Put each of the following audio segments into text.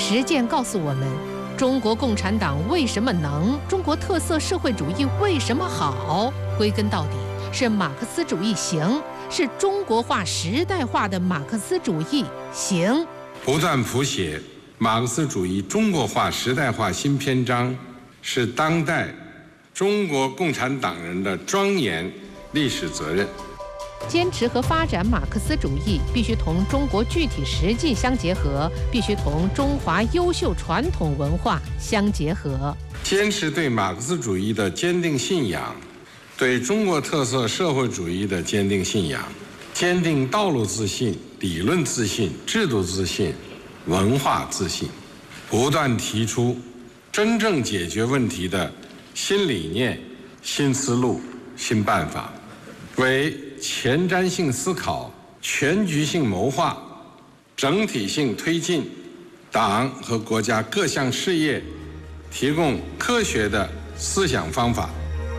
实践告诉我们，中国共产党为什么能，中国特色社会主义为什么好？归根到底是马克思主义行，是中国化、时代化的马克思主义行。 不断谱写马克思主义中国化、时代化新篇章，是当代中国共产党人的庄严历史责任。 坚持和发展马克思主义，必须同中国具体实际相结合，必须同中华优秀传统文化相结合。 坚持对马克思主义的坚定信仰，对中国特色社会主义的坚定信仰，坚定道路自信、理论自信、制度自信、文化自信，不断提出真正解决问题的新理念、新思路、新办法，为前瞻性思考、全局性谋划、整体性推进党和国家各项事业提供科学的思想方法。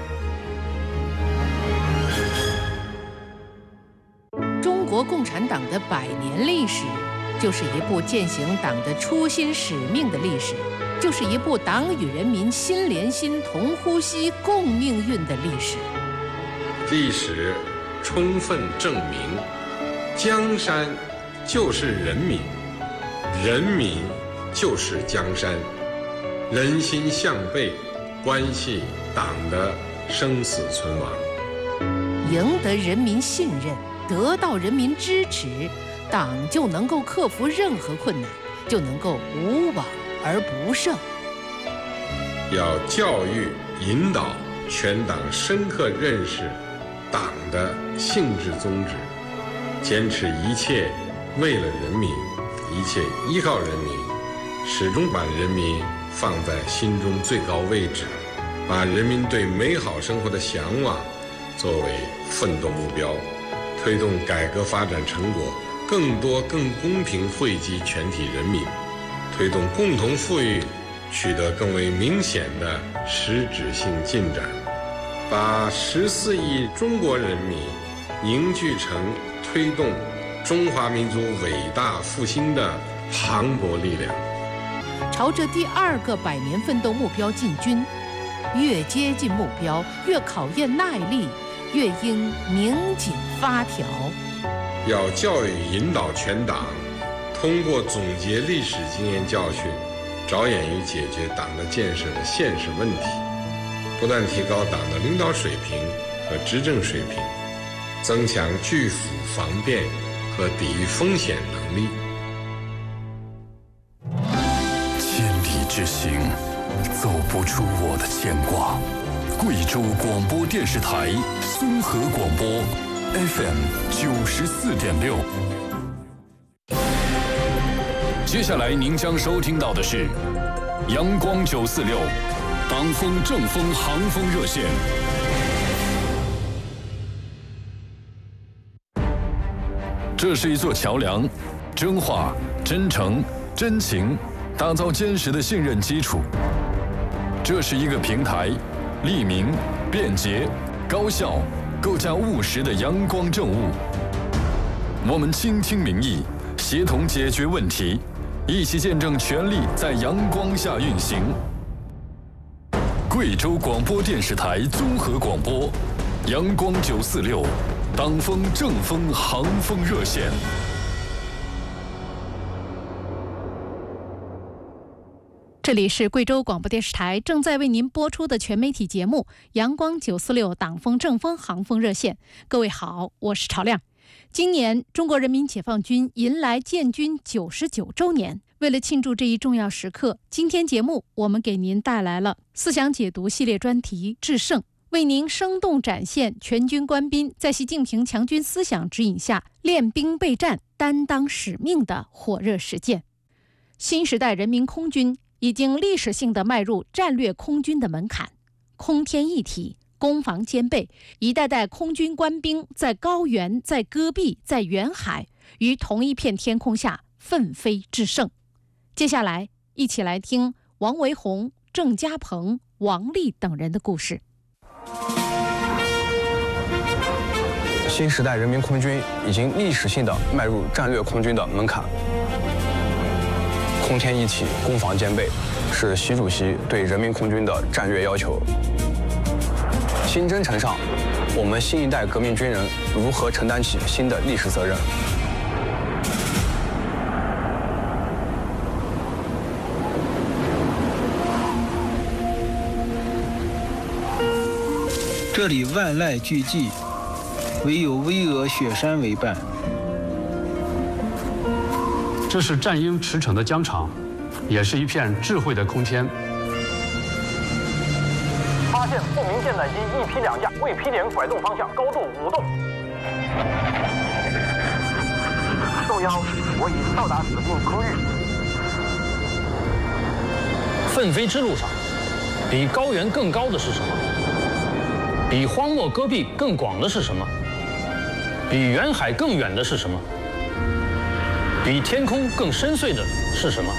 中国共产党的100年历史，就是一部践行党的初心使命的历史，就是一部党与人民心连心、同呼吸、共命运的历史。 历史充分证明，江山就是人民，人民就是江山，人心向背，关系党的生死存亡。 赢得人民信任，得到人民支持，党就能够克服任何困难，就能够无往而不胜。 要教育引导全党深刻认识党的性质宗旨，坚持一切为了人民，一切依靠人民，始终把人民放在心中最高位置，把人民对美好生活的向往作为奋斗目标，推动改革发展成果更多更公平惠及全体人民，推动共同富裕取得更为明显的实质性进展，把14亿中国人民凝聚成推动中华民族伟大复兴的磅礴力量。 朝着第2个100年奋斗目标进军，越接近目标，越考验耐力，越应拧紧发条。 要教育引导全党，通过总结历史经验教训，着眼于解决党的建设的现实问题，不断提高党的领导水平和执政水平，增强拒腐防变和抵御风险能力。 千里之行，走不出我的牵挂。贵州广播电视台综合广播 FM 94.6。接下来您将收听到的是阳光946党风正风航风热线。这是一座桥梁，真话、真诚、真情，打造坚实的信任基础。这是一个平台，利民、便捷、高效，构架务实的阳光政务。我们倾听民意，协同解决问题，一起见证权力在阳光下运行。贵州广播电视台综合广播，阳光946，党风正风航风热线。 这里是贵州广播电视台正在为您播出的全媒体节目《阳光946党风正风航风热线》。各位好，我是朝亮。今年中国人民解放军迎来建军99周年，为了庆祝这一重要时刻，今天节目我们给您带来了思想解读系列专题《致胜》，为您生动展现全军官兵在习近平强军思想指引下练兵备战、担当使命的火热实践。新时代人民空军已经历史性地迈入战略空军的门槛，空天一体，攻防兼备，一代代空军官兵在高原、在戈壁、在远海，于同一片天空下奋飞致胜。接下来，一起来听王维宏、郑家鹏、王丽等人的故事。 新时代人民空军已经历史性地迈入战略空军的门槛。 空天一体，攻防兼备，是习主席对人民空军的战略要求。新征程上，我们新一代革命军人如何承担起新的历史责任？ 这里万籁俱寂，唯有巍峨雪山为伴。 这是战鹰驰骋的疆场，也是一片智慧的空间。 发现不明舰载机一批两架，未批点拐动方向，高度5洞。受邀，我已到达指定空域。 奋飞之路上，比高原更高的是什么？比荒漠戈壁更广的是什么？比远海更远的是什么？比天空更深邃的是什么？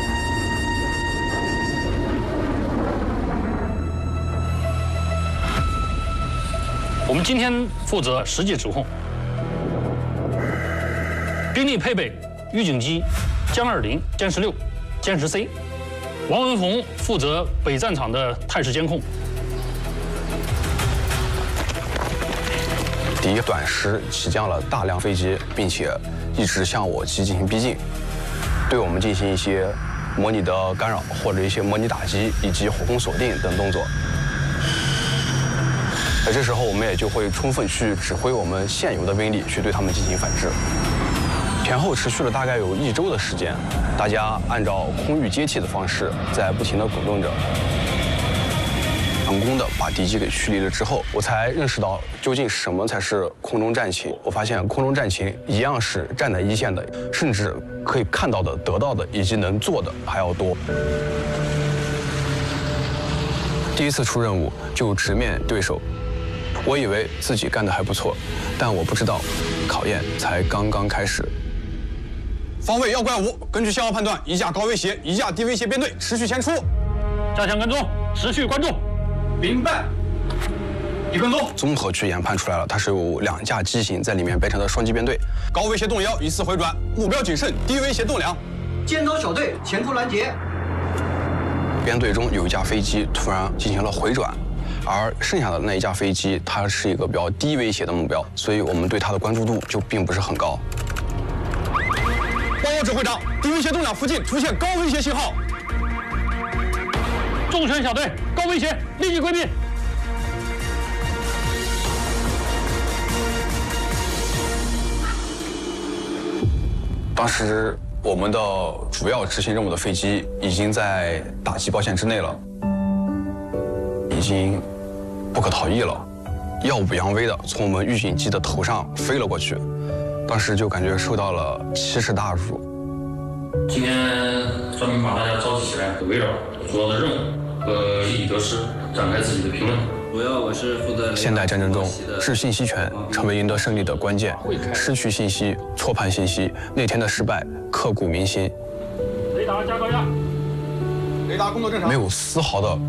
我们今天负责实际指控，兵力配备预警机歼20、歼16、歼10C。王文宏负责北战场的态势监控。 敌短时起降了大量飞机，并且一直向我机进行逼近，对我们进行一些模拟的干扰或者一些模拟打击以及火攻锁定等动作。那这时候我们也就会充分去指挥我们现有的兵力去对他们进行反制。前后持续了大概有1周的时间，大家按照空域接替的方式在不停地滚动着。成功的把敌机给驱离了之后，我才认识到究竟什么才是空中战情。我发现空中战情一样是站在一线的，甚至可以看到的、得到的以及能做的还要多。第一次出任务就直面对手，我以为自己干得还不错，但我不知道，考验才刚刚开始。 方位要怪5，根据信号判断，一架高威胁、一架低威胁编队持续前出， 加强跟踪，持续关注。 明白。1分钟。 综合去研判出来了，它是有2架机型在里面编成的双机编队。 高威胁动1依次回转，目标谨慎；低威胁动2。 尖刀小队前突拦截。 编队中有一架飞机突然进行了回转，而剩下的那一架飞机它是一个比较低威胁的目标，所以我们对它的关注度就并不是很高。 报告指挥长，低威胁动2附近出现高威胁信号。 重拳小队，高威胁，立即规避。 当时我们的主要执行任务的飞机已经在打击包线之内了，已经不可逃逸了，耀武扬威的从我们预警机的头上飞了过去，当时就感觉受到了奇耻大辱。 今天专门把大家召集起来，围绕主要的任务和利益得失展开自己的评论。 主要我是负责现代战争中，制信息权成为赢得胜利的关键。失去信息、错判信息，那天的失败刻骨铭心。 雷达加高压， 雷达工作正常， 没有丝毫的